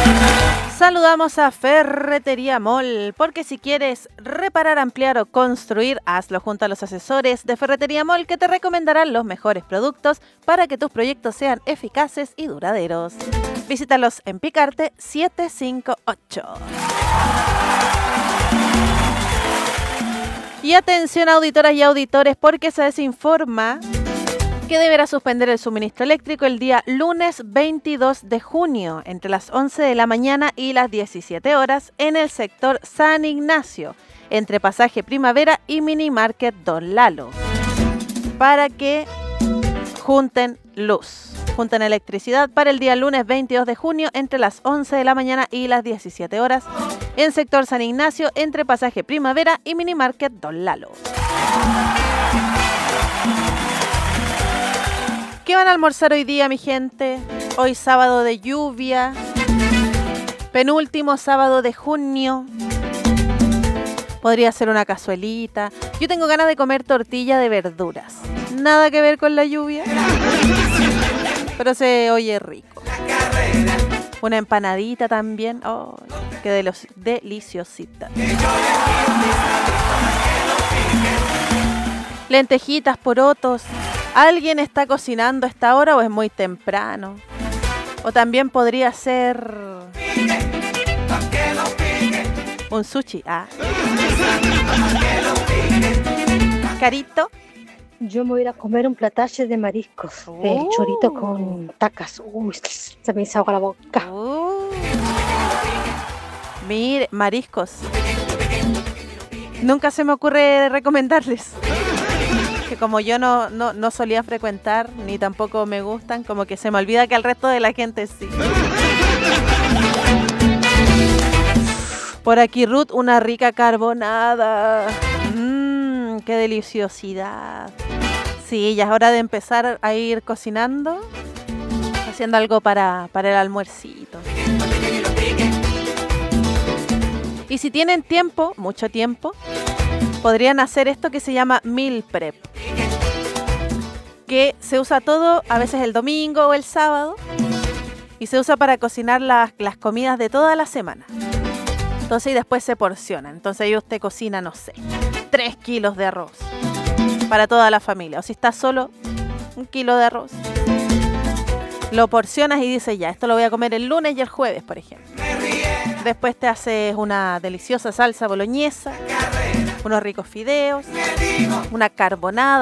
Saludamos a Ferretería Mall, porque si quieres reparar, ampliar o construir, hazlo junto a los asesores de Ferretería Mall, que te recomendarán los mejores productos para que tus proyectos sean eficaces y duraderos. Visítalos en Picarte 758. Y atención, auditoras y auditores, porque se desinforma que deberá suspender el suministro eléctrico el día lunes 22 de junio entre las 11 de la mañana y las 17 horas en el sector San Ignacio, entre Pasaje Primavera y Mini Market Don Lalo, para que junten electricidad para el día lunes 22 de junio entre las 11 de la mañana y las 17 horas en sector San Ignacio, entre Pasaje Primavera y Mini Market Don Lalo. ¿Qué van a almorzar hoy día, mi gente? Hoy sábado de lluvia, penúltimo sábado de junio. Podría ser una cazuelita. Yo tengo ganas de comer tortilla de verduras. Nada que ver con la lluvia, pero se oye rico. Una empanadita también. Oh, qué deliciosita. Lentejitas, porotos. ¿Alguien está cocinando a esta hora o es muy temprano? O también podría ser un sushi. Carito. Yo me voy a ir a comer un plataje de mariscos. El chorito con tacas. Uy, se me hizo agua la boca. Mire, mariscos. Nunca se me ocurre recomendarles. Que como yo no solía frecuentar, ni tampoco me gustan, como que se me olvida que al resto de la gente sí. Por aquí Ruth, una rica carbonada. ¡Qué deliciosidad! Sí, ya es hora de empezar a ir cocinando, haciendo algo para el almuercito. Y si tienen tiempo, mucho tiempo, podrían hacer esto que se llama meal prep, que se usa todo, a veces el domingo o el sábado, y se usa para cocinar las comidas de toda la semana. Entonces, y después se porciona. Entonces ahí usted cocina, no sé, 3 kilos de arroz para toda la familia. O si está solo, 1 kilo de arroz. Lo porcionas y dices, ya, esto lo voy a comer el lunes y el jueves, por ejemplo. Después te haces una deliciosa salsa boloñesa, unos ricos fideos, una carbonada.